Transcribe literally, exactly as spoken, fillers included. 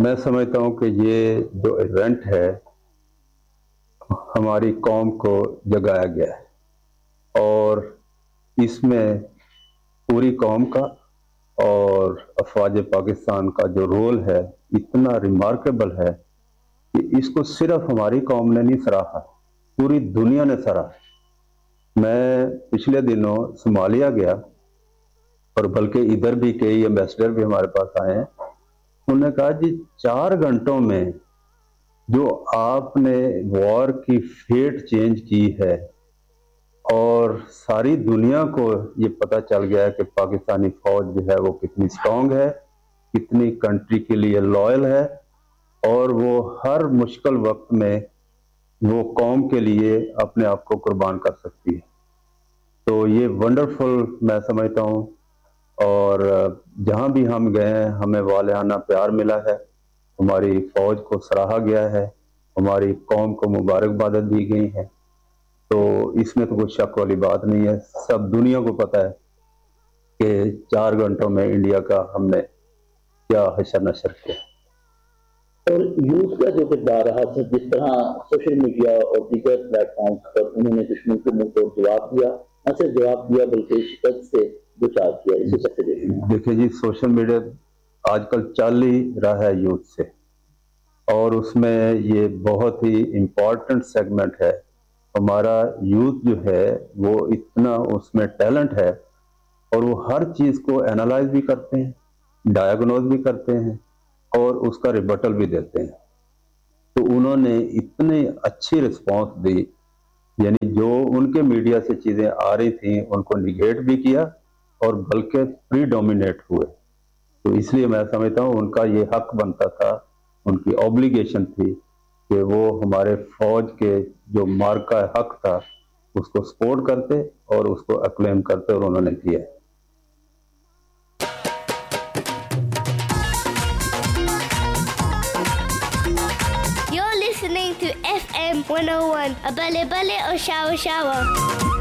میں سمجھتا ہوں کہ یہ جو ایونٹ ہے ہماری قوم کو جگایا گیا ہے اور اس میں پوری قوم کا اور افواج پاکستان کا جو رول ہے اتنا ریمارکیبل ہے کہ اس کو صرف ہماری قوم نے نہیں سراہا، پوری دنیا نے سراہا۔ میں پچھلے دنوں صومالیہ گیا اور بلکہ ادھر بھی کئی ایمبیسڈر بھی ہمارے پاس آئے ہیں، انہوں نے کہا جی چار گھنٹوں میں جو آپ نے وار کی فیٹ چینج کی ہے اور ساری دنیا کو یہ پتہ چل گیا ہے کہ پاکستانی فوج جو ہے وہ کتنی سٹرونگ ہے، کتنی کنٹری کے لیے لائل ہے اور وہ ہر مشکل وقت میں وہ قوم کے لیے اپنے آپ کو قربان کر سکتی ہے۔ تو یہ ونڈرفل میں سمجھتا ہوں، اور جہاں بھی ہم گئے ہیں ہمیں والہانہ پیار ملا ہے، ہماری فوج کو سراہا گیا ہے، ہماری قوم کو مبارکباد دی گئی ہے، تو اس میں تو کوئی شک والی بات نہیں ہے۔ سب دنیا کو پتہ ہے کہ چار گھنٹوں میں انڈیا کا ہم نے کیا حشر نشر کیا۔ اور یوتھ کا جو کردار رہا تھا، جس طرح سوشل میڈیا اور دیگر پلیٹ فارمز پر انہوں نے دشمن کو منہ توڑ جواب دیا، نہ صرف جواب دیا بلکہ شکست سے بچا کیا، اسے کیسے دیکھیں؟ دیکھیں جی، سوشل میڈیا آج کل چل ہی رہا ہے یوتھ سے، اور اس میں یہ بہت ہی امپورٹنٹ سیگمنٹ ہے۔ ہمارا یوتھ جو ہے وہ اتنا اس میں ٹیلنٹ ہے اور وہ ہر چیز کو اینالائز بھی کرتے ہیں، ڈائیگنوز بھی کرتے ہیں اور اس کا ریبٹل بھی دیتے ہیں۔ تو انہوں نے اتنی اچھی رسپانس دی، یعنی جو ان کے میڈیا سے چیزیں آ رہی تھیں ان کو نیگیٹ بھی کیا اور بلکہ پری ڈومینیٹ ہوئے۔ تو اس لیے میں سمجھتا ہوں ان کا یہ حق بنتا تھا، ان کی اوبلیگیشن تھی کہ وہ ہمارے فوج کے جو مارکہ حق تھا اس کو سپورٹ کرتے اور اس کو اکلیم کرتے، اور انہوں نے کیا۔ You're listening to F M one oh one, a Bale Bale or Shower Shower.